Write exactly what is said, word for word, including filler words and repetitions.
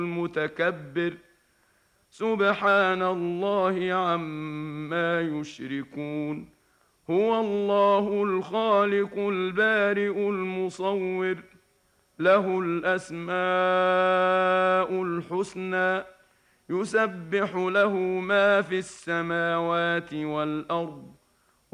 المتكبر سبحان الله عما يشركون هو الله الخالق البارئ المصور له الأسماء الحسنى يسبح له ما في السماوات والأرض